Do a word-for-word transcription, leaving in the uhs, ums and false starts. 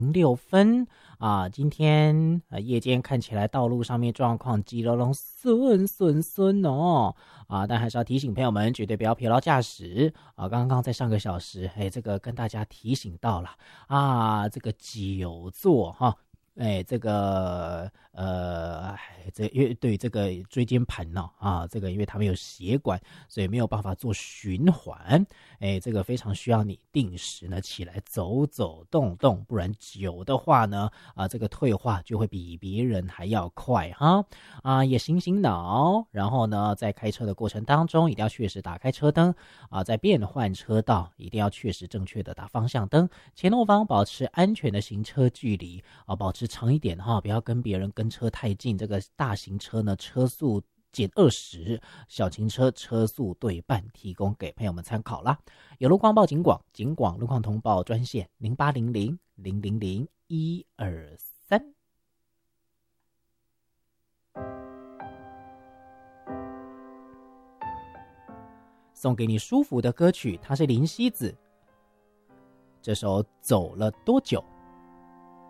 六分啊，今天呃夜间看起来道路上面状况急隆隆顺顺顺哦啊，但还是要提醒朋友们，绝对不要疲劳驾驶啊。刚刚在上个小时，哎，这个跟大家提醒到了啊，这个久坐哈。哎，这个呃，这因为对这个椎间盘呢啊，这个因为它没有血管，所以没有办法做循环。哎，这个非常需要你定时呢起来走走动动，不然久的话呢，啊，这个退化就会比别人还要快哈。啊，也醒醒脑，然后呢，在开车的过程当中，一定要确实打开车灯啊，在变换车道一定要确实正确的打方向灯，前后方保持安全的行车距离啊，保持长一点哈，不要跟别人跟车太近。这个大型车呢，车速减二十，小型车车速对半，提供给朋友们参考啦。有路况报警广，警广路况通报专线零八零零零零零一二三。送给你舒服的歌曲，它是林夕子，这首《走了多久》。